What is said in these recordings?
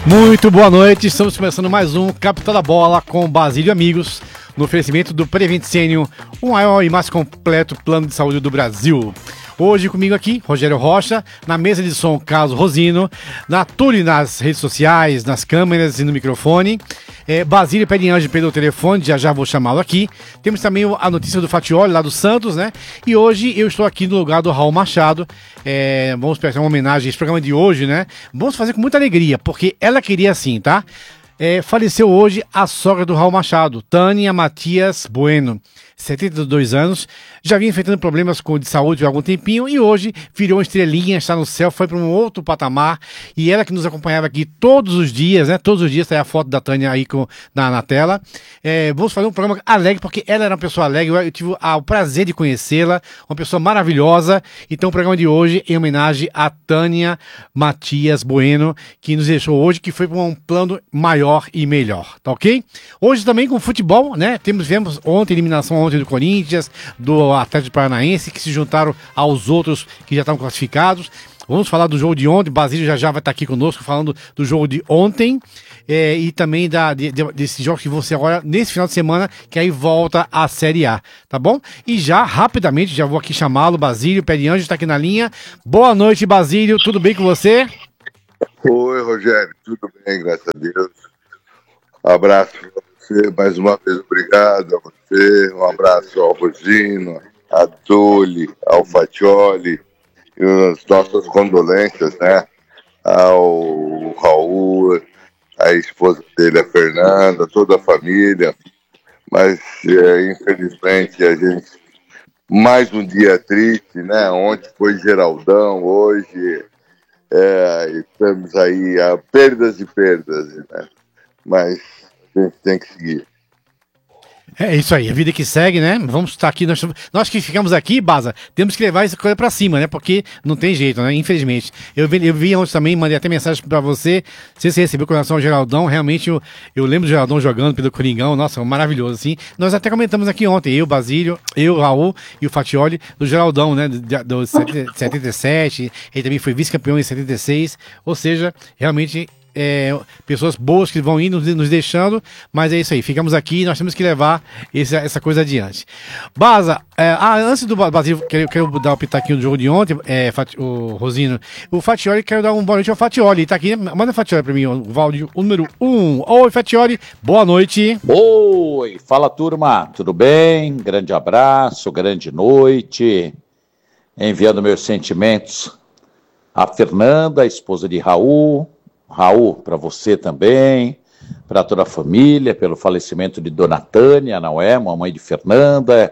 Muito boa noite, estamos começando mais um Capital da Bola com Basílio e amigos, no oferecimento do Prevent Senior, o maior e mais completo plano de saúde do Brasil. Hoje comigo aqui, Rogério Rocha, na mesa de som, Carlos Rosino, na Tule nas redes sociais, nas câmeras e no microfone, Basílio Pé de Anjo pelo telefone, já vou chamá-lo aqui. Temos também a notícia do Fatioli, lá do Santos, né? E hoje eu estou aqui no lugar do Raul Machado. Vamos prestar uma homenagem a esse programa de hoje, né? Vamos fazer com muita alegria, porque ela queria assim, tá? Faleceu hoje a sogra do Raul Machado, Tânia Matias Bueno, 72 anos, já vinha enfrentando problemas de saúde há algum tempinho e hoje virou uma estrelinha, está no céu, foi para um outro patamar, e ela que nos acompanhava aqui todos os dias, né? Todos os dias tem a foto da Tânia aí na tela. Vamos fazer um programa alegre, porque ela era uma pessoa alegre, eu tive o prazer de conhecê-la, uma pessoa maravilhosa. Então o programa de hoje é em homenagem a Tânia Matias Bueno, que nos deixou hoje, que foi para um plano maior e melhor, tá ok? Hoje também com futebol, né? Vemos ontem eliminação do Corinthians, do Atlético Paranaense, que se juntaram aos outros que já estavam classificados. Vamos falar do jogo de ontem, Basílio já vai estar aqui conosco falando do jogo de ontem, e também desses jogos que vão ser agora nesse final de semana, que aí volta a Série A, tá bom? E já, rapidamente, já vou aqui chamá-lo, Basílio Pé de Anjo está aqui na linha. Boa noite, Basílio, tudo bem com você? Oi, Rogério, tudo bem, graças a Deus. Abraço para você, mais uma vez obrigado a você, um abraço ao Rosino, a Tule, ao Fatioli, e as nossas condolências, né, ao Raul, a esposa dele, a Fernanda, toda a família, mas infelizmente a gente, mais um dia triste, né, ontem foi Geraldão, hoje estamos aí a perdas e perdas, né, mas a gente tem que seguir. É isso aí, a vida que segue, né? Vamos estar aqui, nós que ficamos aqui, Baza, temos que levar essa coisa pra cima, né? Porque não tem jeito, né? Infelizmente. Eu vi ontem também, mandei até mensagem pra você, não sei se você recebeu com relação ao Geraldão, realmente eu lembro do Geraldão jogando pelo Coringão, nossa, maravilhoso, assim. Nós até comentamos aqui ontem, eu, Basílio, o Raul e o Fatioli, do Geraldão, né? Do 77, ele também foi vice-campeão em 76, ou seja, realmente... pessoas boas que vão indo, nos deixando, mas é isso aí, ficamos aqui e nós temos que levar essa coisa adiante. Baza, antes do Basílio, quero dar o pitaquinho do jogo de ontem, o Rosino, o Fatioli, quero dar uma boa noite ao Fatioli, ele tá aqui, manda o Fatioli pra mim, o número 1. Oi, Fatioli, boa noite. Oi, fala turma, tudo bem? Grande abraço, grande noite, enviando meus sentimentos a Fernanda, a esposa de Raul, para você também, para toda a família, pelo falecimento de Dona Tânia, não é? Mamãe de Fernanda.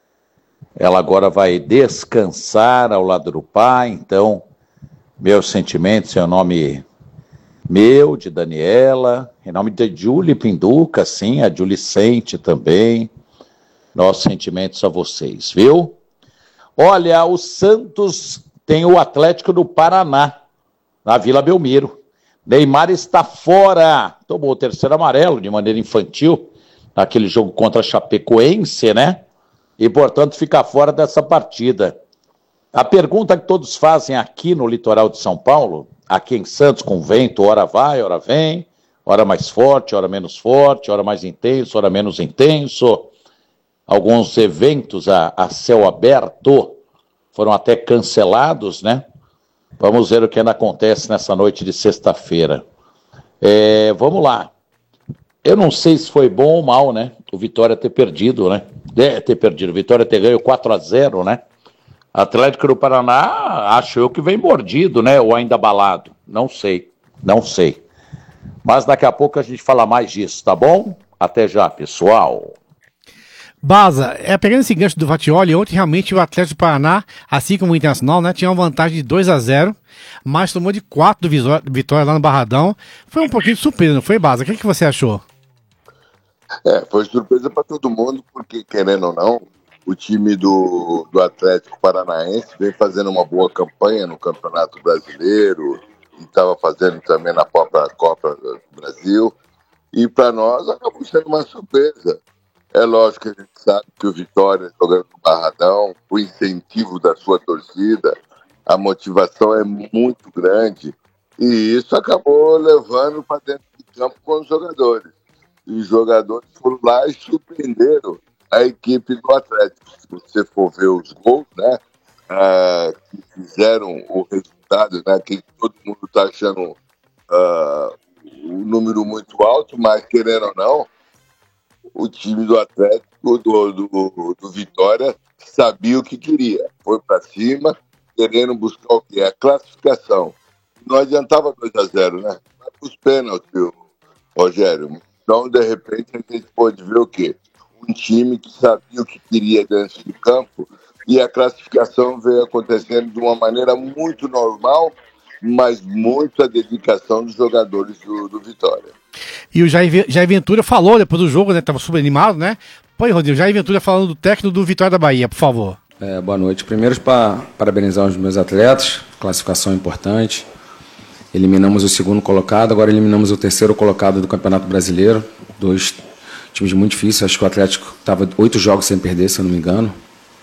Ela agora vai descansar ao lado do pai, então, meus sentimentos em nome meu, de Daniela, em nome de Julie Pinduca, sim, a Julie sente também, nossos sentimentos a vocês, viu? Olha, o Santos tem o Atlético do Paraná, na Vila Belmiro. Neymar está fora, tomou o terceiro amarelo de maneira infantil, naquele jogo contra a Chapecoense, né? E, portanto, fica fora dessa partida. A pergunta que todos fazem aqui no litoral de São Paulo, aqui em Santos, com vento, hora vai, hora vem, hora mais forte, hora menos forte, hora mais intenso, hora menos intenso. Alguns eventos a céu aberto foram até cancelados, né? Vamos ver o que ainda acontece nessa noite de sexta-feira. Vamos lá. Eu não sei se foi bom ou mal, né? O Vitória ter perdido, né? O Vitória ter ganho 4-0, né? Atlético do Paraná, acho eu que vem mordido, né? Ou ainda abalado. Não sei. Mas daqui a pouco a gente fala mais disso, tá bom? Até já, pessoal. Baza, pegando esse gancho do Fatioli, ontem realmente o Atlético do Paraná, assim como o Internacional, né, tinha uma vantagem de 2-0, mas tomou de 4 do Vitória lá no Barradão. Foi um pouquinho de surpresa, não foi, Baza? O que você achou? Foi surpresa para todo mundo, porque, querendo ou não, o time do Atlético Paranaense vem fazendo uma boa campanha no Campeonato Brasileiro, e estava fazendo também na própria Copa do Brasil, e para nós acabou sendo uma surpresa. É lógico que a gente sabe que o Vitória jogando no Barradão, o incentivo da sua torcida, a motivação é muito grande E isso acabou levando para dentro de campo com os jogadores. E os jogadores foram lá e surpreenderam a equipe do Atlético. Se você for ver os gols, né, que fizeram o resultado, né, que todo mundo está achando um número muito alto, mas querendo ou não, o time do Atlético, do Vitória, sabia o que queria. Foi para cima, querendo buscar o quê? A classificação. Não adiantava 2-0, né? Vai para os pênaltis, Rogério. Então, de repente, a gente pode ver o quê? Um time que sabia o que queria dentro de campo e a classificação veio acontecendo de uma maneira muito normal, mas muita dedicação dos jogadores do Vitória. E o Jair Ventura falou depois do jogo, né? Tava super animado, né? Pô, Rodrigo, Jair Ventura falando do técnico do Vitória da Bahia, por favor. Boa noite. Primeiro, para parabenizar os meus atletas, classificação importante. Eliminamos o segundo colocado, agora eliminamos o terceiro colocado do Campeonato Brasileiro. 2 times muito difíceis, acho que o Atlético estava 8 jogos sem perder, se eu não me engano.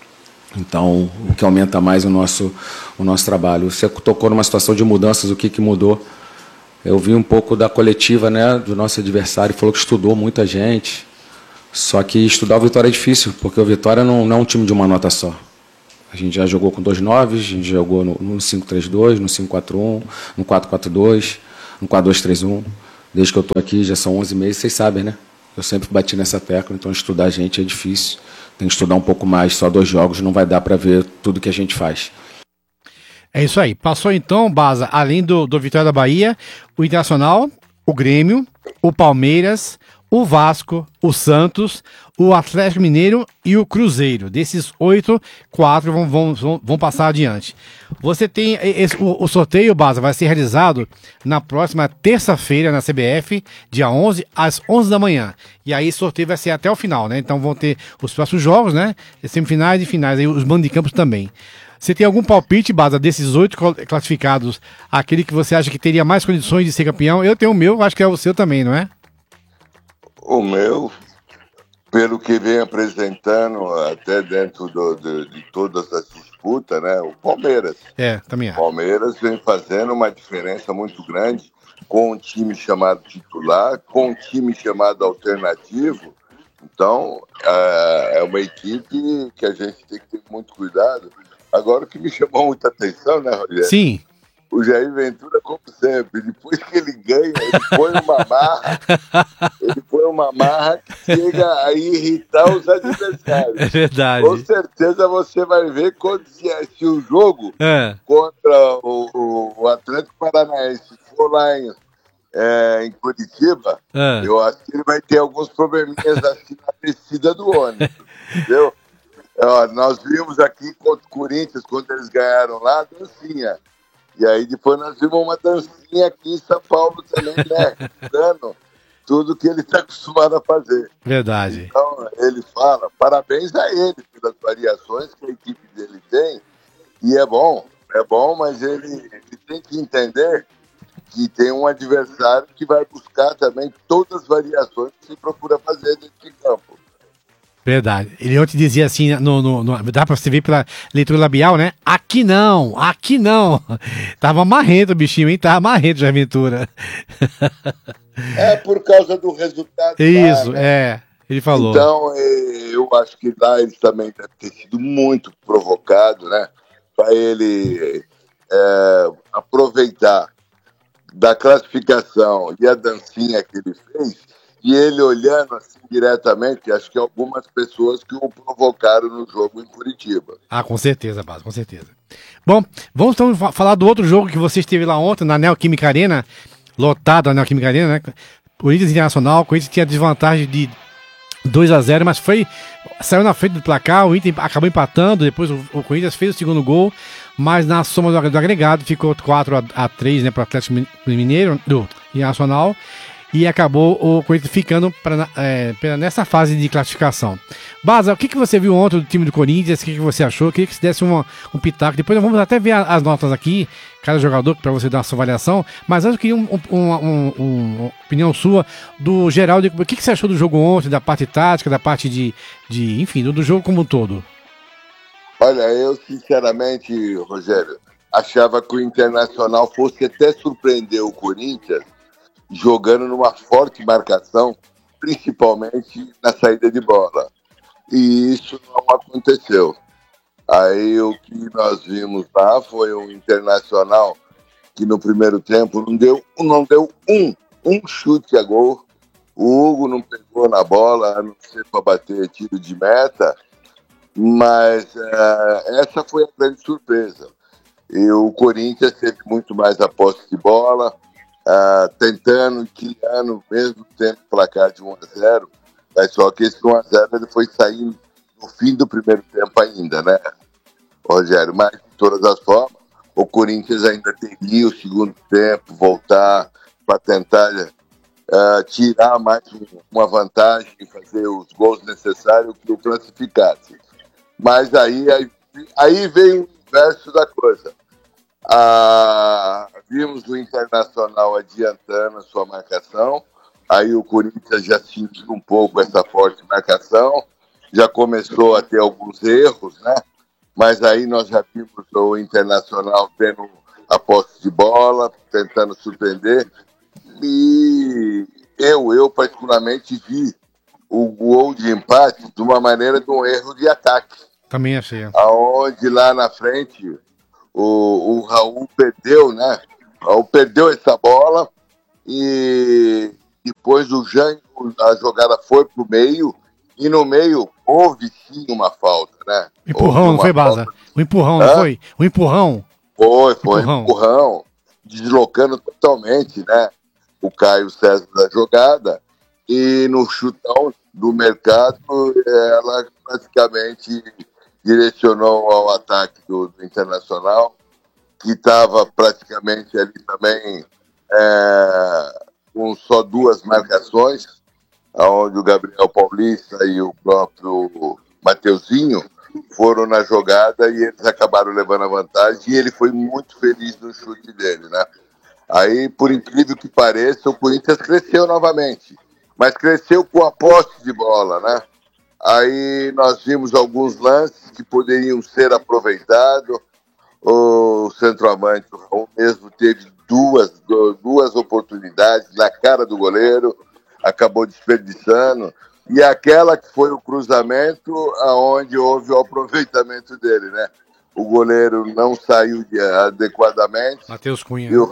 Então, o que aumenta mais o nosso trabalho. Você tocou numa situação de mudanças, o que mudou? Eu vi um pouco da coletiva, né, do nosso adversário, falou que estudou muita gente. Só que estudar o Vitória é difícil, porque o Vitória não é um time de uma nota só. A gente já jogou com 2 9s, a gente jogou no 5-3-2, no 5-4-1, no 4-4-2, no 4-2-3-1. Desde que eu estou aqui, já são 11 meses, vocês sabem, né? Eu sempre bati nessa tecla, então estudar a gente é difícil. Tem que estudar um pouco mais, só 2 jogos não vai dar para ver tudo que a gente faz. É isso aí. Passou então, Baza, além do Vitória da Bahia, o Internacional, o Grêmio, o Palmeiras, o Vasco, o Santos, o Atlético Mineiro e o Cruzeiro. Desses 8, 4 vão passar adiante. Você tem o sorteio, Baza, vai ser realizado na próxima terça-feira na CBF, dia 11, às 11 da manhã. E aí o sorteio vai ser até o final, né? Então vão ter os próximos jogos, né? Semifinais e finais, aí os mandos de campos também. Você tem algum palpite, Baza, desses 8 classificados, aquele que você acha que teria mais condições de ser campeão? Eu tenho o meu, acho que é o seu também, não é? O meu, pelo que vem apresentando, até dentro de todas as disputas, né? O Palmeiras. Também O Palmeiras vem fazendo uma diferença muito grande com um time chamado titular, com um time chamado alternativo. Então, é uma equipe que a gente tem que ter muito cuidado. Agora, o que me chamou muita atenção, né, Rogério? Sim. O Jair Ventura, como sempre, depois que ele ganha, ele põe uma marra que chega a irritar os adversários. É verdade. Com certeza você vai ver se o jogo contra o Atlético Paranaense for lá em Curitiba, eu acho que ele vai ter alguns probleminhas assim na descida do ônibus, entendeu? Nós vimos aqui contra o Corinthians, quando eles ganharam lá, dancinha. E aí depois nós vimos uma dancinha aqui em São Paulo também, né? Dando tudo que ele está acostumado a fazer. Verdade. Então, ele fala, parabéns a ele pelas variações que a equipe dele tem. E é bom, mas ele tem que entender que tem um adversário que vai buscar também todas as variações que se procura fazer dentro de campo. Verdade. Ele ontem dizia assim, dá pra você ver pela leitura labial, né? Aqui não. Tava marrento o bichinho, hein? Tava marrento, Jair Ventura. É por causa do resultado. Isso, lá, né? Ele falou. Então, eu acho que lá ele também deve ter sido muito provocado, né? Para ele aproveitar da classificação e a dancinha que ele fez, e ele olhando assim diretamente, acho que algumas pessoas que o provocaram no jogo em Curitiba. Com certeza, Bas, com certeza. Bom, vamos então falar do outro jogo que você esteve lá ontem, na Neoquímica Arena, lotado na Neoquímica Arena, né? Corinthians Internacional, o Corinthians tinha desvantagem de 2-0, mas saiu na frente do placar, o Inter acabou empatando, depois o Corinthians fez o segundo gol, mas na soma do agregado ficou 4-3, né, para o Atlético Mineiro, do Internacional, e acabou o Corinthians ficando nessa fase de classificação. Baza, o que você viu ontem do time do Corinthians? O que você achou? Eu queria que você desse um pitaco. Depois nós vamos até ver as notas aqui, cada jogador, para você dar a sua avaliação. Mas antes eu queria uma opinião sua do geral. O que você achou do jogo ontem, da parte tática, da parte enfim, do jogo como um todo? Olha, eu sinceramente, Rogério, achava que o Internacional fosse até surpreender o Corinthians jogando numa forte marcação, principalmente na saída de bola. E isso não aconteceu. Aí o que nós vimos lá foi um Internacional que no primeiro tempo não deu um chute a gol. O Hugo não pegou na bola, a não ser para bater tiro de meta, mas essa foi a grande surpresa. E o Corinthians teve muito mais a posse de bola, tentando, criando, mesmo tendo placar de 1-0, mas só que esse 1-0 ele foi saindo no fim do primeiro tempo ainda, né, Rogério? Mas, de todas as formas, o Corinthians ainda teria o segundo tempo, voltar para tentar tirar mais uma vantagem e fazer os gols necessários que o classificasse. Mas aí veio o inverso da coisa. Vimos o Internacional adiantando a sua marcação, aí o Corinthians já sentiu um pouco essa forte marcação, já começou a ter alguns erros, né? Mas aí nós já vimos o Internacional tendo a posse de bola, tentando surpreender, e eu particularmente vi o gol de empate de uma maneira de um erro de ataque. Também achei. Aonde lá na frente o Raul perdeu, né? O Raul perdeu essa bola e depois a jogada foi pro meio e no meio houve sim uma falta, né? Empurrão, não foi, Baza? O empurrão, não foi? O empurrão. Foi empurrão, deslocando totalmente, né? O Caio César da jogada, e no chutão do Mercado ela praticamente direcionou ao ataque do Internacional, que estava praticamente ali também com só duas marcações, onde o Gabriel Paulista e o próprio Mateuzinho foram na jogada e eles acabaram levando a vantagem, e ele foi muito feliz no chute dele, né? Aí, por incrível que pareça, o Corinthians cresceu novamente, mas cresceu com a posse de bola, né? Aí nós vimos alguns lances que poderiam ser aproveitados. O centroavante, o Raul, mesmo teve duas oportunidades na cara do goleiro, acabou desperdiçando. E aquela que foi o cruzamento, aonde houve o aproveitamento dele, né? O goleiro não saiu adequadamente. Matheus Cunha. E o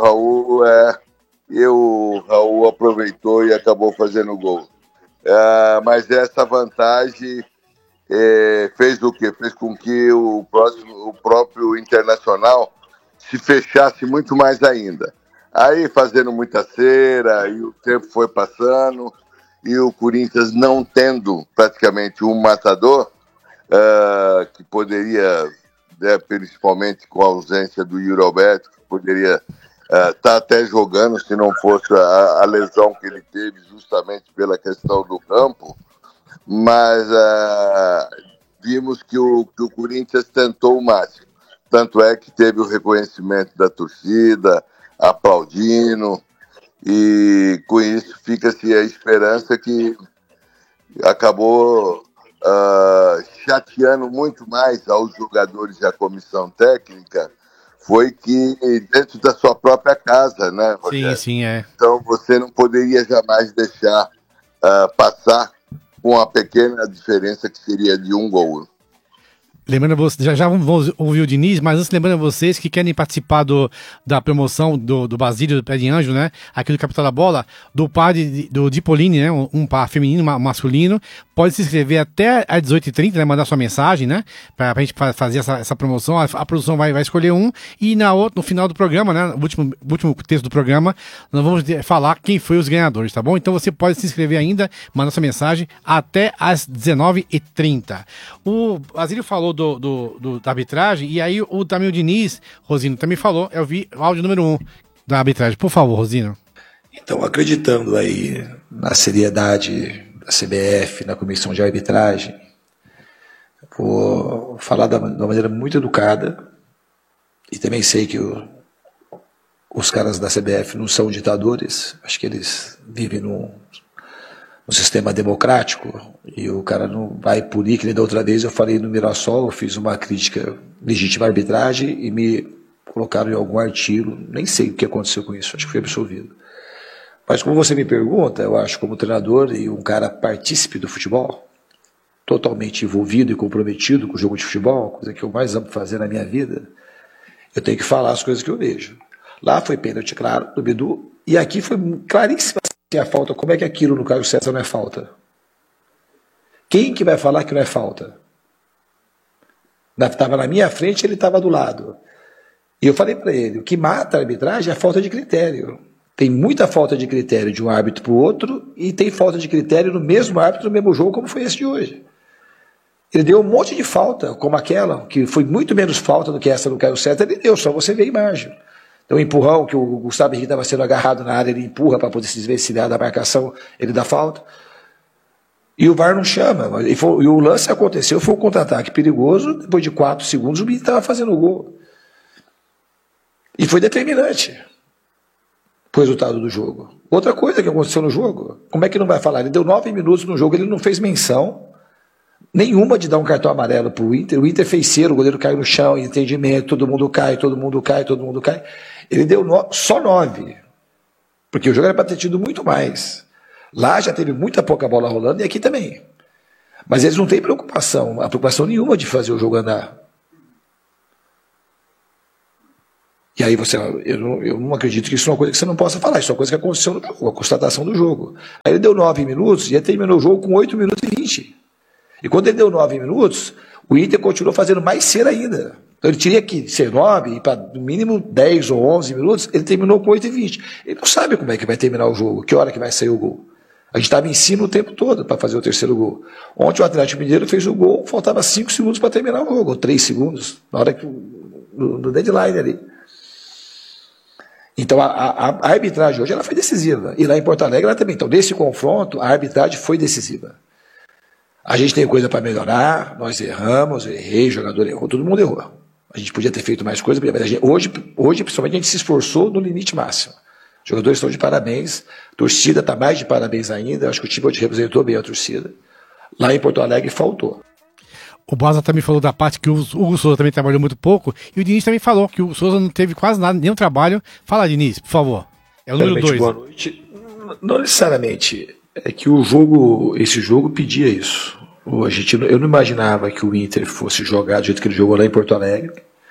Raul aproveitou e acabou fazendo o gol. Mas essa vantagem fez o quê? Fez com que o próprio Internacional se fechasse muito mais ainda. Aí fazendo muita cera, e o tempo foi passando, e o Corinthians não tendo praticamente um matador, que poderia, principalmente com a ausência do Yuri Alberto, que poderia estar até jogando se não fosse a lesão que ele teve justamente pela questão do campo, mas vimos que o Corinthians tentou o máximo. Tanto é que teve o reconhecimento da torcida, aplaudindo, e com isso fica-se a esperança que acabou chateando muito mais aos jogadores e à comissão técnica, foi que dentro da sua própria casa, né, Rogério? Sim, Então você não poderia jamais deixar passar com uma pequena diferença que seria de um gol. Lembrando vocês, já vamos ouvir o Diniz, mas antes lembrando vocês que querem participar da promoção do Basílio do Pé de Anjo, né? Aqui do Capital da Bola, do par do Dipolini, né? Um par feminino, masculino. Pode se inscrever até às 18h30, né? Mandar sua mensagem, né? Pra gente fazer essa promoção. A produção vai escolher um, e no final do programa, né? O último texto do programa, nós vamos falar quem foi os ganhadores, tá bom? Então você pode se inscrever ainda, mandar sua mensagem até às 19h30. O Basílio falou da arbitragem, e aí também o Diniz, Rosino, também falou. Eu vi o áudio número 1 da arbitragem. Por favor, Rosino. Então, acreditando aí na seriedade da CBF, na comissão de arbitragem, vou falar de uma maneira muito educada, e também sei que os caras da CBF não são ditadores, acho que eles vivem num sistema democrático, e o cara não vai punir, que nem da outra vez eu falei no Mirassol, eu fiz uma crítica legítima à arbitragem e me colocaram em algum artigo, nem sei o que aconteceu com isso, acho que foi absolvido. Mas como você me pergunta, eu acho como treinador e um cara partícipe do futebol, totalmente envolvido e comprometido com o jogo de futebol, coisa que eu mais amo fazer na minha vida, eu tenho que falar as coisas que eu vejo. Lá foi pênalti, claro, do Bidu, e aqui foi claríssima a falta. Como é que aquilo no Caio César não é falta? Quem que vai falar que não é falta? Estava na minha frente, ele estava do lado. E eu falei para ele, o que mata a arbitragem é a falta de critério. Tem muita falta de critério de um árbitro para o outro e tem falta de critério no mesmo árbitro, no mesmo jogo, como foi esse de hoje. Ele deu um monte de falta, como aquela, que foi muito menos falta do que essa do Caio César, ele deu, só você vê a imagem. Então, o empurrão, que o Gustavo Henrique estava sendo agarrado na área, ele empurra para poder se desvencilhar da marcação, ele dá falta. E o VAR não chama. E o lance aconteceu, foi um contra-ataque perigoso, depois de 4 segundos o Benítez estava fazendo o gol. E foi determinante o resultado do jogo. Outra coisa que aconteceu no jogo, como é que não vai falar? Ele deu 9 minutos no jogo, ele não fez menção nenhuma de dar um cartão amarelo para o Inter fez cera, o goleiro caiu no chão, entendimento, todo mundo cai, todo mundo cai, todo mundo cai. Ele deu só 9, porque o jogo era para ter tido muito mais. Lá já teve muita pouca bola rolando e aqui também. Mas eles não têm preocupação nenhuma de fazer o jogo andar. E aí eu não acredito que isso é uma coisa que você não possa falar, isso é uma coisa que aconteceu no jogo, a constatação do jogo. Aí ele deu 9 minutos e ele terminou o jogo com 8 minutos e 20. E quando ele deu 9 minutos, o Inter continuou fazendo mais cera ainda. Então ele teria que ser 9 e para no mínimo 10 ou 11 minutos, ele terminou com 8 e 20. Ele não sabe como é que vai terminar o jogo, que hora que vai sair o gol. A gente estava em cima o tempo todo para fazer o terceiro gol. Ontem o Atlético Mineiro fez o gol, faltava 5 segundos para terminar o jogo, ou 3 segundos, na hora que no deadline ali. Então a arbitragem hoje ela foi decisiva. E lá em Porto Alegre ela também. Então, nesse confronto, a arbitragem foi decisiva. A gente tem coisa para melhorar, nós erramos, eu errei, o jogador errou, todo mundo errou. A gente podia ter feito mais coisa, mas hoje, principalmente, a gente se esforçou no limite máximo. Os jogadores estão de parabéns, a torcida está mais de parabéns ainda, acho que o time hoje representou bem a torcida. Lá em Porto Alegre faltou. O Baza também falou da parte que o Hugo Souza também trabalhou muito pouco, e o Diniz também falou que o Hugo Souza não teve quase nada, nenhum trabalho. Fala, Diniz, por favor. É o número 2. Boa noite. Não necessariamente. É que esse jogo pedia isso. Eu não imaginava que o Inter fosse jogar do jeito que ele jogou lá em Porto Alegre.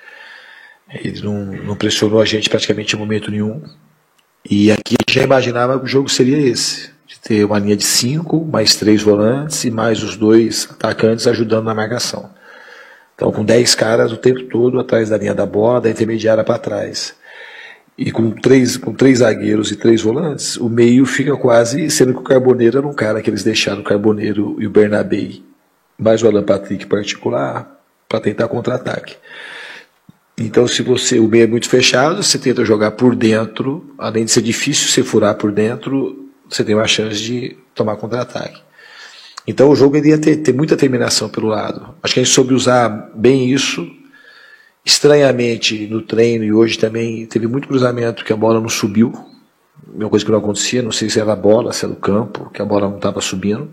Ele não pressionou a gente praticamente em momento nenhum. E aqui já imaginava que o jogo seria esse. De ter uma linha de 5, mais 3 volantes e mais os 2 atacantes ajudando na marcação. Então com 10 caras o tempo todo atrás da linha da bola, da intermediária para trás. E com três zagueiros e 3 volantes, o meio fica quase, sendo que o Carboneiro era um cara que eles deixaram, o Carboneiro e o Bernabé, mais o Alan Patrick particular, para tentar contra-ataque. Então, se o meio é muito fechado, você tenta jogar por dentro, além de ser difícil você furar por dentro, você tem uma chance de tomar contra-ataque. Então, o jogo iria ter muita terminação pelo lado. Acho que a gente soube usar bem isso. Estranhamente, no treino e hoje também, teve muito cruzamento que a bola não subiu. Uma coisa que não acontecia, não sei se era a bola, se era o campo, que a bola não estava subindo.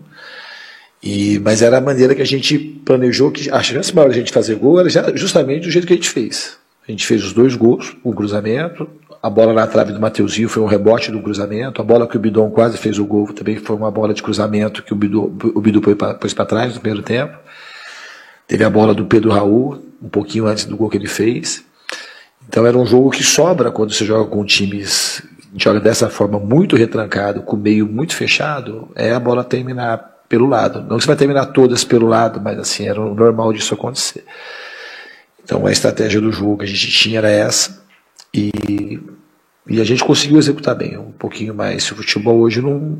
Mas era a maneira que a gente planejou, que a chance maior de a gente fazer gol era justamente do jeito que a gente fez. A gente fez os 2 gols, um cruzamento, a bola na trave do Mateuzinho foi um rebote do cruzamento, a bola que o Bidon quase fez o gol também foi uma bola de cruzamento que o Bidu pôs para trás no primeiro tempo. Teve a bola do Pedro Raul, um pouquinho antes do gol que ele fez. Então era um jogo que sobra quando você joga com times, joga dessa forma muito retrancado, com o meio muito fechado, é a bola terminar pelo lado. Não que você vai terminar todas pelo lado, mas assim, era o normal disso acontecer. Então a estratégia do jogo que a gente tinha era essa, e a gente conseguiu executar bem, um pouquinho mais. O futebol hoje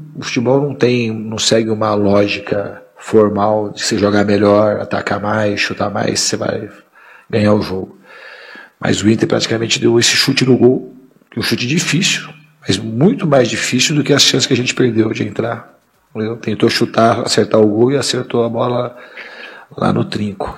não segue uma lógica formal de você jogar melhor, atacar mais, chutar mais, você vai ganhar o jogo. Mas o Inter praticamente deu esse chute no gol, um chute difícil, mas muito mais difícil do que as chances que a gente perdeu de entrar. Tentou chutar, acertar o gol e acertou a bola lá no trinco.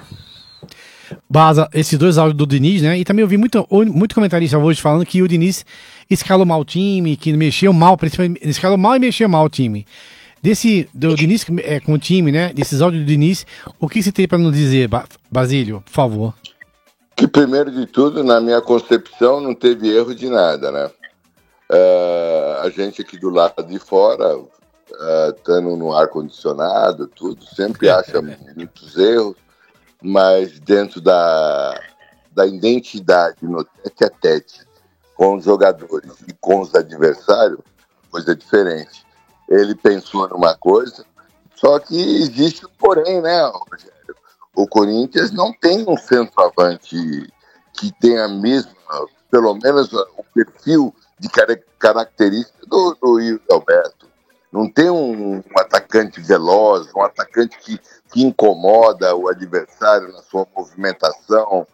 Baza, esses 2 áudios do Diniz, né? E também eu vi muito comentarista hoje falando que o Diniz escalou mal o time, que mexeu mal, principalmente escalou mal e mexeu mal o time. Do Diniz com o time, né? Desses áudios do Diniz, o que você tem para nos dizer, Basílio, por favor? Que, primeiro de tudo, na minha concepção, não teve erro de nada, né? A gente aqui do lado de fora, estando no ar-condicionado, tudo, sempre acha muitos erros, mas dentro da identidade no tete-a-tete com os jogadores e com os adversários, coisa diferente. Ele pensou numa coisa, só que existe um porém, né, Rogério? O Corinthians não tem um centroavante que tenha a mesma, pelo menos o perfil de característica do Yuri Alberto. Não tem um atacante veloz, um atacante que incomoda o adversário na sua movimentação.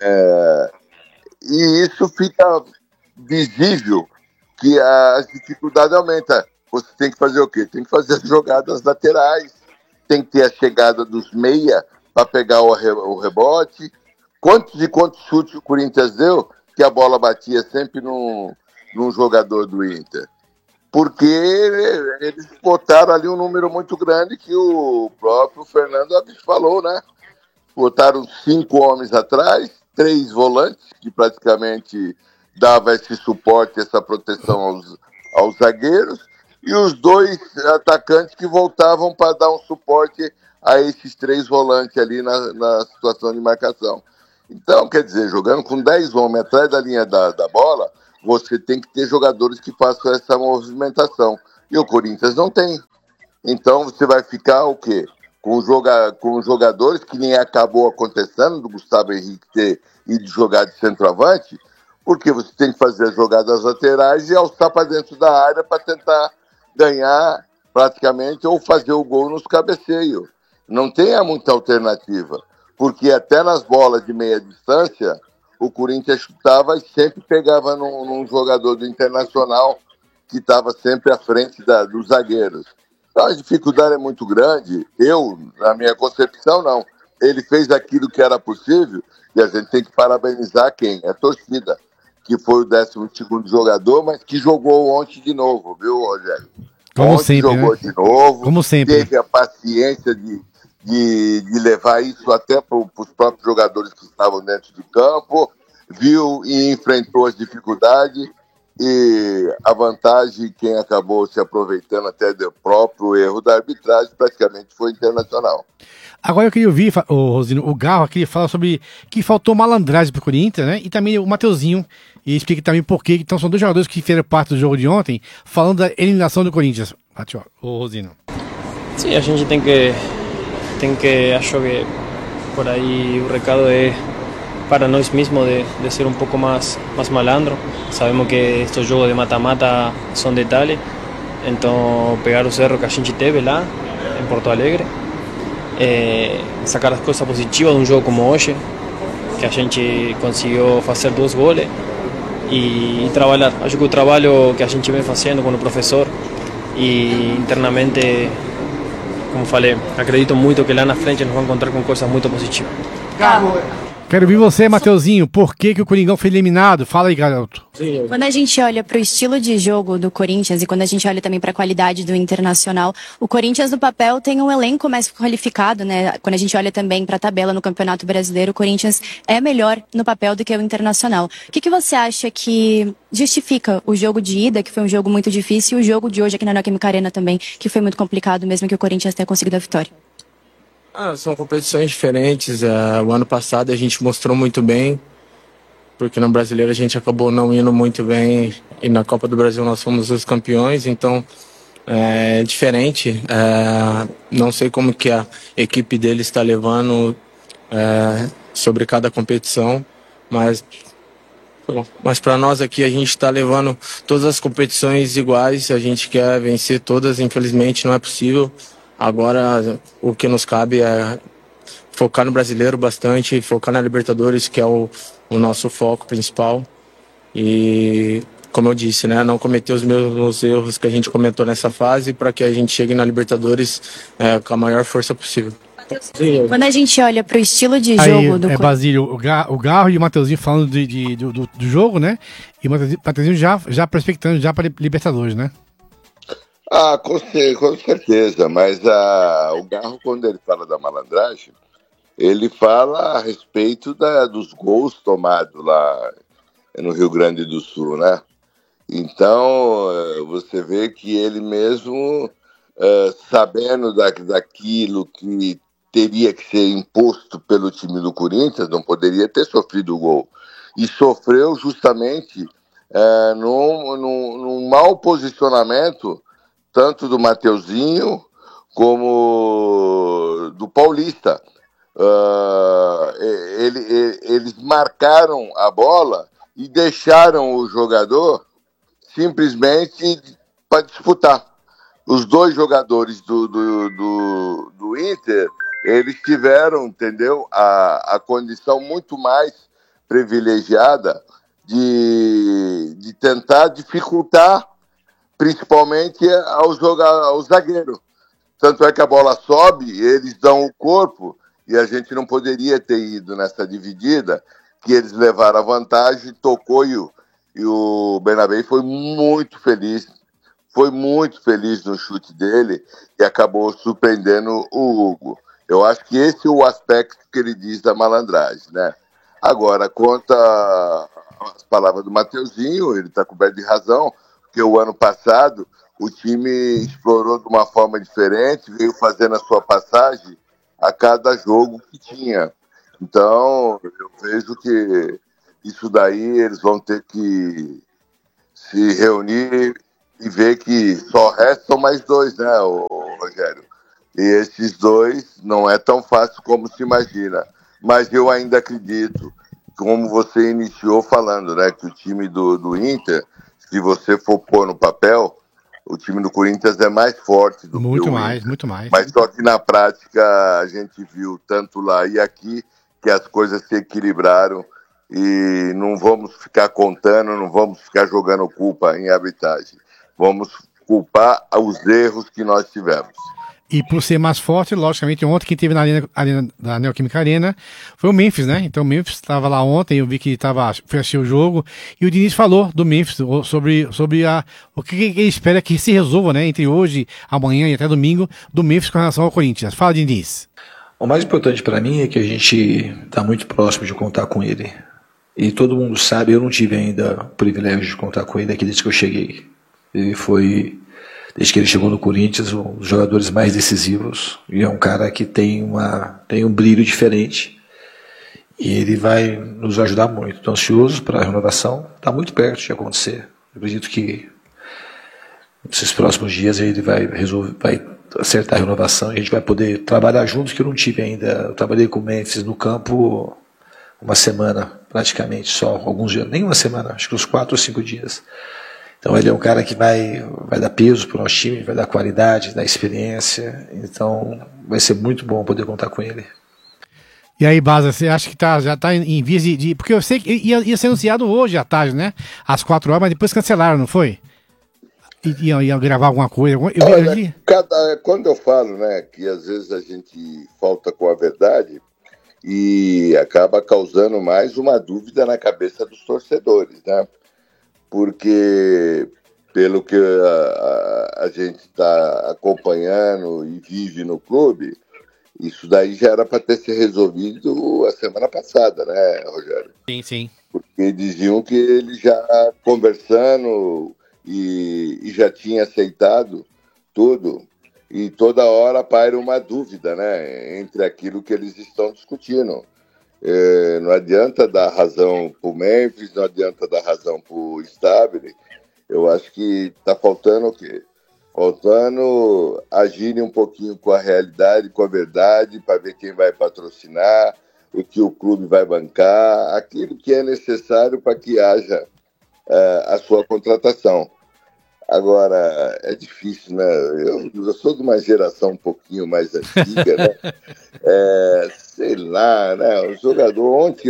E isso fica visível que as dificuldades aumentam. Você tem que fazer o quê? Tem que fazer as jogadas laterais, tem que ter a chegada dos meia para pegar o rebote. Quantos chutes o Corinthians deu que a bola batia sempre num jogador do Inter? Porque eles botaram ali um número muito grande que o próprio Fernando Abis falou, né? Botaram 5 homens atrás, 3 volantes, que praticamente dava esse suporte, essa proteção aos zagueiros, e os 2 atacantes que voltavam para dar um suporte a esses 3 volantes ali na situação de marcação. Então, quer dizer, jogando com 10 homens atrás da linha da bola, você tem que ter jogadores que façam essa movimentação. E o Corinthians não tem. Então você vai ficar o quê? Com os jogadores, que nem acabou acontecendo, do Gustavo Henrique ter ido jogar de centroavante, porque você tem que fazer as jogadas laterais e alçar para dentro da área para tentar ganhar praticamente ou fazer o gol nos cabeceios. Não tem muita alternativa, porque até nas bolas de meia distância, o Corinthians chutava e sempre pegava num jogador do Internacional que estava sempre à frente dos zagueiros. Então a dificuldade é muito grande. Na minha concepção, não. Ele fez aquilo que era possível e a gente tem que parabenizar quem? A torcida, que foi o 12º jogador, mas que jogou ontem de novo, viu, Rogério? Como ontem sempre, jogou, né? De novo. Como sempre. Teve a paciência de levar isso até para os próprios jogadores que estavam dentro de campo, viu e enfrentou as dificuldades, e a vantagem, quem acabou se aproveitando até do próprio erro da arbitragem, praticamente foi o Internacional. Agora eu queria ouvir, Rosino, o Garro aqui fala sobre que faltou malandragem pro Corinthians, né? E também o Mateuzinho, e explica também por quê. Então são 2 jogadores que fizeram parte do jogo de ontem, falando da eliminação do Corinthians. O Rosino. Sim, a gente tem que acho que por aí o recado é para nós mesmos de ser um pouco mais malandro. Sabemos que estes jogos de mata-mata são detalhes, então pegar os erros que a gente teve lá em Porto Alegre, sacar as coisas positivas de um jogo como hoje, que a gente conseguiu fazer 2 goles e trabalhar. Acho que o trabalho que a gente vem fazendo com o professor e internamente, como falei, acredito muito que lá na frente nos vamos encontrar com coisas muito positivas. Quero ouvir você, Mateuzinho. Por que o Coringão foi eliminado? Fala aí, garoto. Quando a gente olha para o estilo de jogo do Corinthians e quando a gente olha também para a qualidade do Internacional, o Corinthians no papel tem um elenco mais qualificado, né? Quando a gente olha também para a tabela no Campeonato Brasileiro, o Corinthians é melhor no papel do que o Internacional. O que você acha que justifica o jogo de ida, que foi um jogo muito difícil, e o jogo de hoje aqui na Neoquímica Arena também, que foi muito complicado, mesmo que o Corinthians tenha conseguido a vitória? São competições diferentes. O ano passado a gente mostrou muito bem, porque no Brasileiro a gente acabou não indo muito bem e na Copa do Brasil nós fomos os campeões, então é diferente. Não sei como que a equipe dele está levando sobre cada competição, mas para nós aqui a gente está levando todas as competições iguais, a gente quer vencer todas, infelizmente não é possível. Agora o que nos cabe é focar no Brasileiro bastante, focar na Libertadores, que é o nosso foco principal. E, como eu disse, né, não cometer os mesmos erros que a gente cometeu nessa fase, para que a gente chegue na Libertadores com a maior força possível. Quando a gente olha para o estilo de aí, jogo do Basílio, o Garro e o Mateuzinho falando do jogo, né? E o Mateuzinho já prospectando já para Libertadores, né? Com certeza, mas o Garro, quando ele fala da malandragem, ele fala a respeito dos gols tomados lá no Rio Grande do Sul, né? Então, você vê que ele mesmo, sabendo daquilo que teria que ser imposto pelo time do Corinthians, não poderia ter sofrido o gol. E sofreu justamente num mau posicionamento, tanto do Mateuzinho como do Paulista. Eles marcaram a bola e deixaram o jogador simplesmente para disputar. Os dois jogadores do Inter, eles tiveram, entendeu, a condição muito mais privilegiada de tentar dificultar, principalmente ao zagueiro. Tanto é que a bola sobe, eles dão o corpo, e a gente não poderia ter ido nessa dividida, que eles levaram a vantagem, tocou e o Bernabé foi muito feliz no chute dele e acabou surpreendendo o Hugo. Eu acho que esse é o aspecto que ele diz da malandragem, né? Agora, quanto às palavras do Mateuzinho, ele está coberto de razão, porque o ano passado o time explorou de uma forma diferente, veio fazendo a sua passagem a cada jogo que tinha. Então, eu vejo que isso daí eles vão ter que se reunir e ver que só restam mais dois, né, Rogério? E esses dois não é tão fácil como se imagina. Mas eu ainda acredito, como você iniciou falando, né, que o time do Inter, se você for pôr no papel, o time do Corinthians é mais forte do que o Inter. Muito mais. Mas só que na prática a gente viu tanto lá e aqui que as coisas se equilibraram e não vamos ficar contando, não vamos ficar jogando culpa em arbitragem. Vamos culpar os erros que nós tivemos. E por ser mais forte, logicamente, ontem quem teve na Neoquímica Arena foi o Memphis, né? Então o Memphis estava lá ontem, eu vi que foi assistir o jogo, e o Diniz falou do Memphis, sobre o que ele espera que se resolva, né? Entre hoje, amanhã e até domingo, do Memphis com relação ao Corinthians. Fala, Diniz. O mais importante para mim é que a gente está muito próximo de contar com ele. E todo mundo sabe, eu não tive ainda o privilégio de contar com ele aqui desde que eu cheguei. Ele foi, desde que ele chegou no Corinthians, um dos jogadores mais decisivos. E é um cara que tem um brilho diferente. E ele vai nos ajudar muito. Estou ansioso para a renovação. Está muito perto de acontecer. Eu acredito que nesses próximos dias ele vai acertar a renovação e a gente vai poder trabalhar juntos, que eu não tive ainda. Eu trabalhei com o Memphis no campo uma semana, praticamente, só alguns dias, nem uma semana, acho que uns 4 ou 5 dias. Então ele é um cara que vai dar peso para o nosso time, vai dar qualidade, dar experiência, então vai ser muito bom poder contar com ele. E aí, Baza, você acha que já está em vias de... Porque eu sei que ia ser anunciado hoje à tarde, né? Às 4 horas, mas depois cancelaram, não foi? Ia gravar alguma coisa? Olha, quando eu falo, né, que às vezes a gente falta com a verdade e acaba causando mais uma dúvida na cabeça dos torcedores, né? Porque, pelo que a gente está acompanhando e vive no clube, isso daí já era para ter se resolvido a semana passada, né, Rogério? Sim. Porque diziam que ele já conversando e já tinha aceitado tudo, e toda hora paira uma dúvida, né, entre aquilo que eles estão discutindo. Não adianta dar razão para o Memphis, não adianta dar razão para o Stabile. Eu acho que está faltando o quê? Faltando agirem um pouquinho com a realidade, com a verdade, para ver quem vai patrocinar, o que o clube vai bancar, aquilo que é necessário para que haja a sua contratação. Agora, é difícil, né? Eu sou de uma geração um pouquinho mais antiga, né? Sei lá, né? O jogador, ontem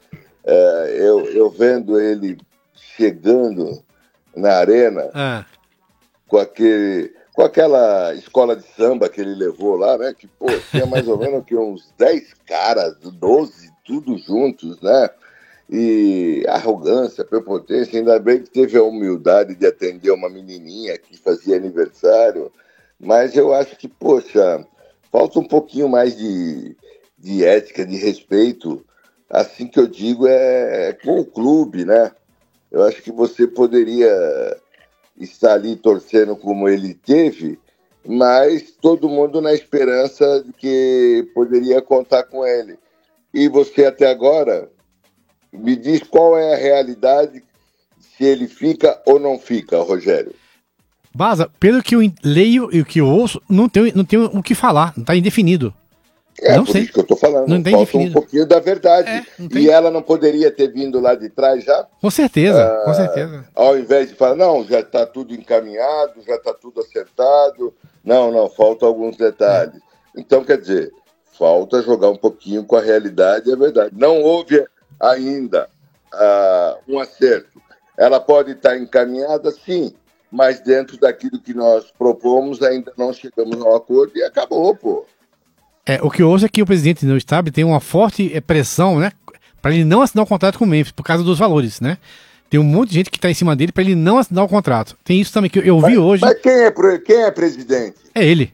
eu vendo ele chegando na arena com aquela escola de samba que ele levou lá, né? Que, pô, tinha mais ou menos uns 10 caras, 12, tudo juntos, né? E arrogância, prepotência, ainda bem que teve a humildade de atender uma menininha que fazia aniversário, mas eu acho que, poxa, falta um pouquinho mais de de ética, de respeito, assim que eu digo, é com o clube, né? Eu acho que você poderia estar ali torcendo como ele teve, mas todo mundo na esperança de que poderia contar com ele. E você até agora me diz qual é a realidade, se ele fica ou não fica, Rogério. Baza, pelo que eu leio e o que eu ouço, não tem o que falar, não está indefinido. Não por sei. Isso que eu tô falando. Não tem Falta definido. Um pouquinho da verdade. E ela não poderia ter vindo lá de trás já? Com certeza, com certeza. Ao invés de falar, não, já está tudo encaminhado, já está tudo acertado. Não, faltam alguns detalhes. Então, quer dizer, falta jogar um pouquinho com a realidade, é verdade. Não houve ainda um acerto. Ela pode estar encaminhada, sim, mas dentro daquilo que nós propomos, ainda não chegamos a um acordo e acabou, pô. O que eu ouço é que o presidente do Stab tem uma forte pressão, né, para ele não assinar o contrato com o Memphis, por causa dos valores, né? Tem um monte de gente que está em cima dele para ele não assinar o contrato. Tem isso também que eu vi hoje. Mas quem é presidente? É ele.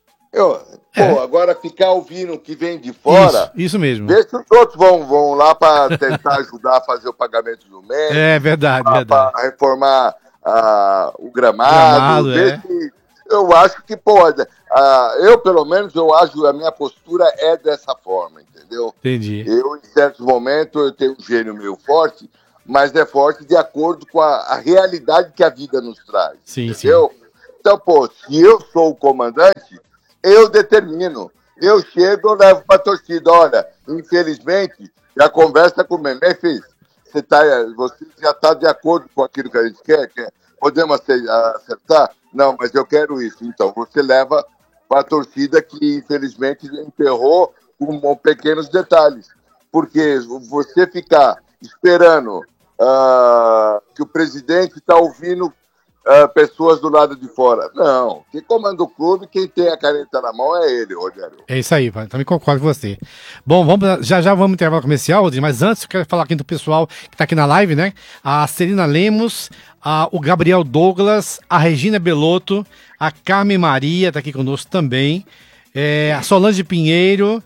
Agora ficar ouvindo o que vem de fora... Isso mesmo. Vê se os outros vão lá para tentar ajudar a fazer o pagamento do Memphis. É verdade. Para reformar o gramado. Eu acho que pode. Eu, pelo menos, a minha postura é dessa forma, entendeu? Entendi. Eu, em certos momentos, eu tenho um gênio meio forte, mas é forte de acordo com a realidade que a vida nos traz. Sim, entendeu? Sim. Então, se eu sou o comandante, eu determino. Eu chego, eu levo para a torcida. Olha, infelizmente, já conversa com o Memphis. Você já está de acordo com aquilo que a gente quer? Podemos acertar? Não, mas eu quero isso. Então, você leva para a torcida que, infelizmente, emperrou com pequenos detalhes. Porque você ficar esperando que o presidente está ouvindo pessoas do lado de fora. Não. Quem comanda o clube, quem tem a caneta na mão é ele, Rogério. É isso aí, também concordo com você. Bom, já vamos intervalo comercial, Rodrigo, mas antes eu quero falar aqui do pessoal que está aqui na live, né? A Celina Lemos, o Gabriel Douglas, a Regina Belotto, a Carmen Maria está aqui conosco também, a Solange Pinheiro,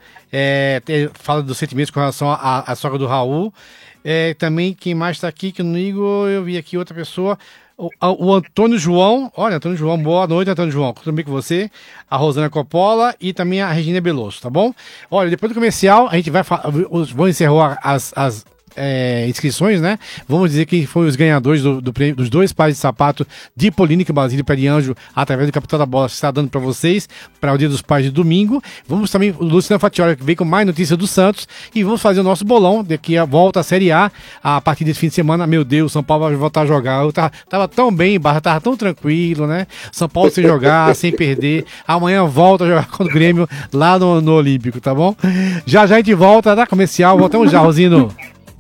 fala dos sentimentos com relação à sogra do Raul. Também quem mais está aqui, que eu vi aqui outra pessoa, o Antônio João. Olha, Antônio João, boa noite, Antônio João, tudo bem com você? A Rosana Coppola e também a Regina Belotto, tá bom? Olha, depois do comercial, a gente vou encerrar as inscrições, né? Vamos dizer que foram os ganhadores dos 2 pares de sapato de Polínica, Basílio Pé de Anjo, através do Capital da Bola, que está dando para vocês, para o Dia dos Pais de domingo. Vamos também, o Luciano Fatiola, que vem com mais notícias do Santos, e vamos fazer o nosso bolão, daqui a volta à Série A partir desse fim de semana. Meu Deus, São Paulo vai voltar a jogar. Eu tava tão bem, Barra, tava tão tranquilo, né? São Paulo sem jogar, sem perder. Amanhã volta a jogar contra o Grêmio lá no Olímpico, tá bom? Já a gente volta da comercial, voltamos já, Rosino.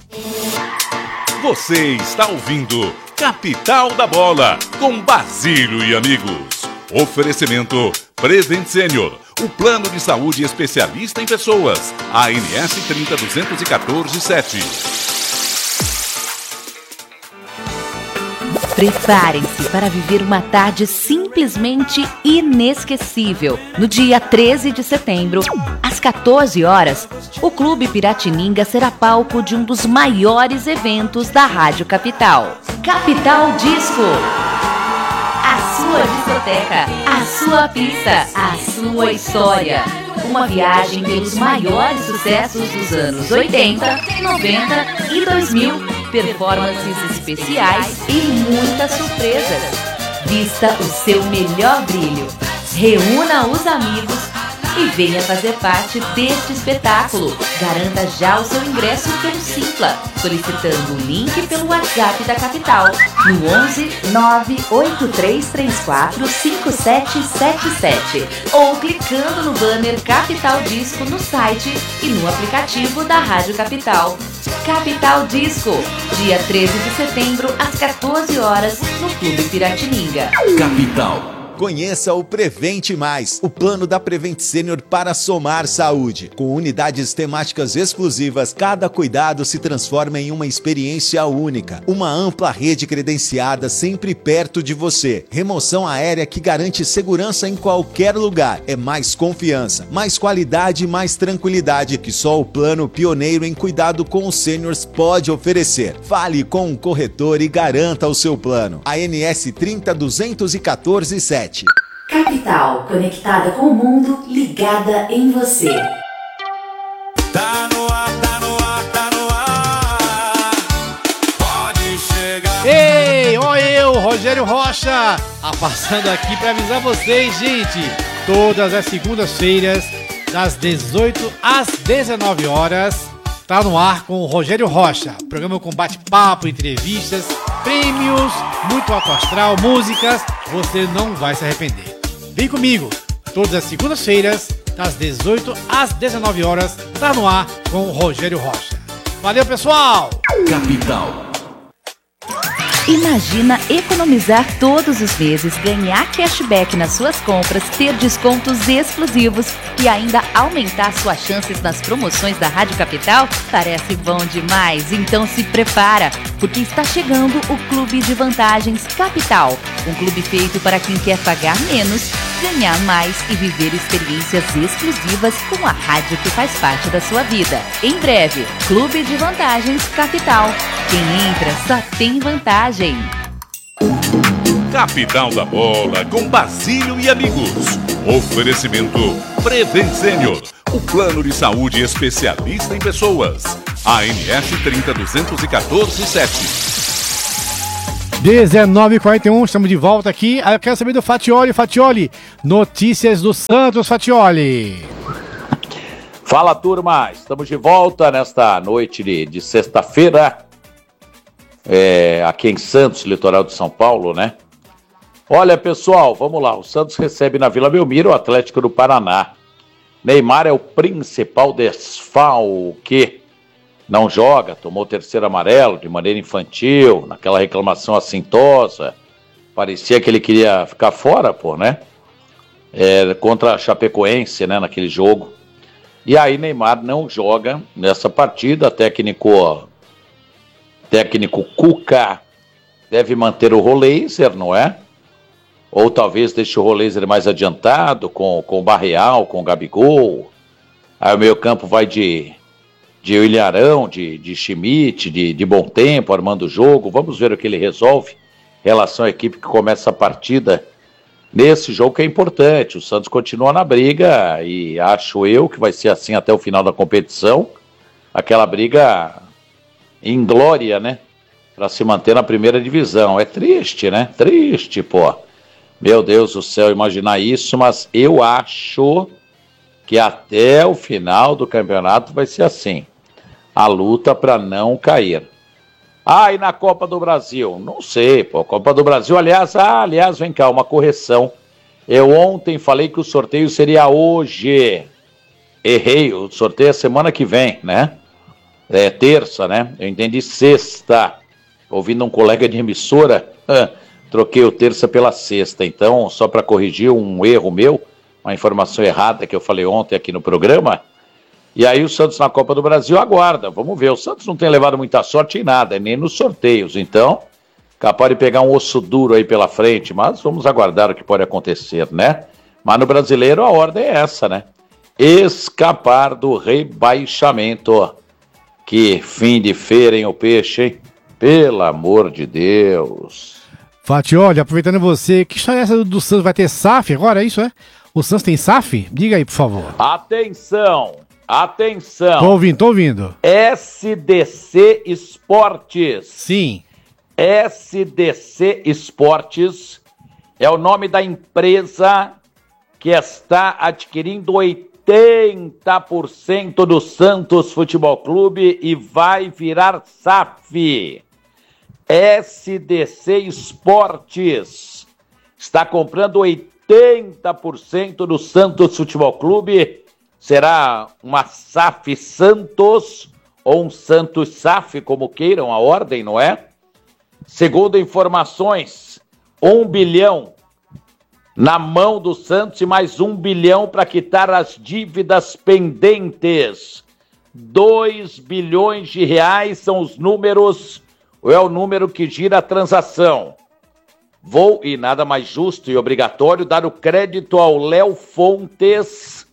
Você está ouvindo Capital da Bola, com Basílio e amigos. Oferecimento Prevent Senior, o plano de saúde especialista em pessoas. ANS 302147. Preparem-se para viver uma tarde simplesmente inesquecível. No dia 13 de setembro, às 14 horas, o Clube Piratininga será palco de um dos maiores eventos da Rádio Capital. Capital Disco. A sua discoteca, a sua pista, a sua história. Uma viagem pelos maiores sucessos dos anos 80, 90 e 2000. Performances especiais e muitas surpresas. Vista o seu melhor brilho. Reúna os amigos e venha fazer parte deste espetáculo. Garanta já o seu ingresso pelo Simpla, solicitando o link pelo WhatsApp da Capital, no 11 98334 5777, ou clicando no banner Capital Disco no site e no aplicativo da Rádio Capital. Capital Disco, dia 13 de setembro, às 14 horas, no Clube Piratininga. Capital, Conheça o Prevente Mais, o plano da Prevent Senior para somar saúde. Com unidades temáticas exclusivas, cada cuidado se transforma em uma experiência única. Uma ampla rede credenciada sempre perto de você. Remoção aérea que garante segurança em qualquer lugar. É mais confiança, mais qualidade e mais tranquilidade que só o plano pioneiro em cuidado com os sêniors pode oferecer. Fale com um corretor e garanta o seu plano. ANS 302147. Capital, conectada com o mundo, ligada em você. Tá no ar, tá no ar, tá no ar. Pode chegar. Ei, ó eu, Rogério Rocha, passando aqui para avisar vocês, gente. Todas as segundas-feiras, das 18 às 19 horas, tá no ar com o Rogério Rocha. Programa com bate-papo, entrevistas, prêmios, muito alto astral, músicas. Você não vai se arrepender. Vem comigo, todas as segundas-feiras, das 18 às 19 horas, tá no ar com o Rogério Rocha. Valeu, pessoal! Capital. Imagina economizar todos os meses, ganhar cashback nas suas compras, ter descontos exclusivos e ainda aumentar suas chances nas promoções da Rádio Capital? Parece bom demais, então se prepara, porque está chegando o Clube de Vantagens Capital, um clube feito para quem quer pagar menos, ganhar mais e viver experiências exclusivas com a rádio que faz parte da sua vida. Em breve, Clube de Vantagens Capital. Quem entra só tem vantagem. Capital da Bola com Basílio e amigos. Oferecimento Prevent Senior, o plano de saúde especialista em pessoas. ANS 302147. 19h41, estamos de volta aqui. Eu quero saber do Fatioli. Fatioli, notícias do Santos, Fatioli. Fala, turma, estamos de volta nesta noite de sexta-feira, aqui em Santos, litoral de São Paulo, né? Olha, pessoal, vamos lá, o Santos recebe na Vila Belmiro o Atlético do Paraná. Neymar é o principal desfalque, não joga, tomou o terceiro amarelo de maneira infantil, naquela reclamação assintosa, parecia que ele queria ficar fora, né? Contra a Chapecoense, né, naquele jogo. E aí Neymar não joga nessa partida, técnico Cuca deve manter o Roleiser, não é? Ou talvez deixe o Roleiser mais adiantado com o Barreal, com o Gabigol. Aí o meio campo vai de Ilharão, de Schmidt, de Bom Tempo, armando o jogo. Vamos ver o que ele resolve em relação à equipe que começa a partida nesse jogo que é importante. O Santos continua na briga e acho eu que vai ser assim até o final da competição. Aquela briga inglória, né? Para se manter na primeira divisão. É triste, né? Triste, pô. Meu Deus do céu, imaginar isso, mas eu acho que até o final do campeonato vai ser assim. A luta para não cair. E na Copa do Brasil? Não sei, pô. Copa do Brasil, aliás, vem cá, uma correção. Eu ontem falei que o sorteio seria hoje. Errei, o sorteio é semana que vem, né? É terça, né? Eu entendi sexta. Ouvindo um colega de emissora, troquei o terça pela sexta. Então, só para corrigir um erro meu, uma informação errada que eu falei ontem aqui no programa. E aí o Santos na Copa do Brasil aguarda. Vamos ver, o Santos não tem levado muita sorte em nada, nem nos sorteios. Então, capaz de pegar um osso duro aí pela frente, mas vamos aguardar o que pode acontecer, né? Mas no Brasileiro a ordem é essa, né? Escapar do rebaixamento. Que fim de feira, hein, o peixe, hein? Pelo amor de Deus. Fatioli, aproveitando você, que história é essa do Santos? Vai ter SAF agora, é isso, é? O Santos tem SAF? Diga aí, por favor. Atenção! Tô ouvindo. SDC Esportes. Sim. SDC Esportes é o nome da empresa que está adquirindo 80% do Santos Futebol Clube e vai virar SAF. SDC Esportes está comprando 80% do Santos Futebol Clube. Será uma SAF Santos ou um Santos SAF, como queiram a ordem, não é? Segundo informações, 1 bilhão na mão do Santos e mais 1 bilhão para quitar as dívidas pendentes. 2 bilhões de reais são os números, ou é o número que gira a transação. Vou, e nada mais justo e obrigatório, dar o crédito ao Léo Fontes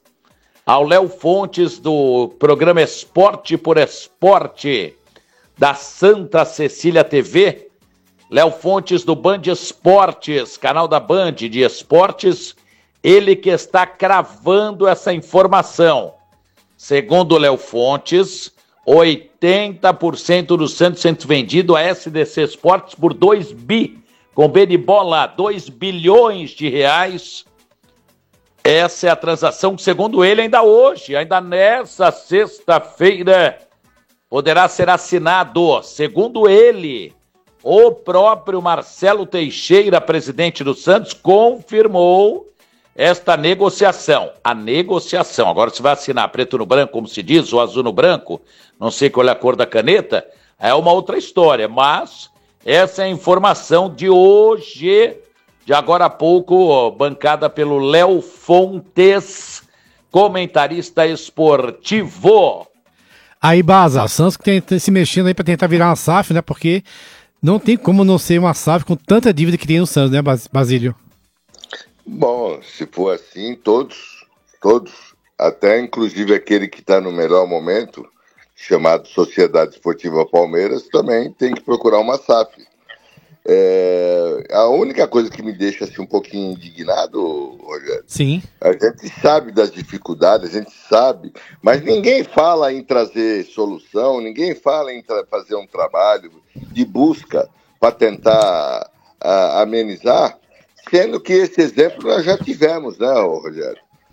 do programa Esporte por Esporte, da Santa Cecília TV, Léo Fontes do Band Esportes, canal da Band de Esportes, ele que está cravando essa informação. Segundo o Léo Fontes, 80% do Santos sendo vendido a SDC Esportes por 2 bi, com B de bola, 2 bilhões de reais. Essa é a transação que, segundo ele, ainda hoje, ainda nessa sexta-feira, poderá ser assinado. Segundo ele, o próprio Marcelo Teixeira, presidente do Santos, confirmou esta negociação. A negociação. Agora, se vai assinar preto no branco, como se diz, ou azul no branco, não sei qual é a cor da caneta, é uma outra história. Mas essa é a informação de hoje, de agora a pouco, bancada pelo Léo Fontes, comentarista esportivo. Aí, Baza, o Santos que tem se mexendo aí para tentar virar uma SAF, né? Porque não tem como não ser uma SAF com tanta dívida que tem no Santos, né, Basílio? Bom, se for assim, todos, até inclusive aquele que está no melhor momento, chamado Sociedade Esportiva Palmeiras, também tem que procurar uma SAF. A única coisa que me deixa assim, um pouquinho indignado, Rogério, sim, a gente sabe das dificuldades, a gente sabe, mas ninguém fala em trazer solução, ninguém fala em fazer um trabalho de busca para tentar amenizar, sendo que esse exemplo nós já tivemos, né, Rogério?